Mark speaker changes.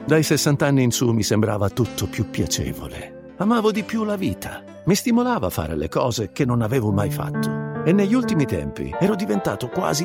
Speaker 1: Dai 60 anni in su mi sembrava tutto più piacevole. Amavo di più la vita. Mi stimolava a fare le cose che non avevo mai fatto. E negli ultimi tempi ero diventato quasi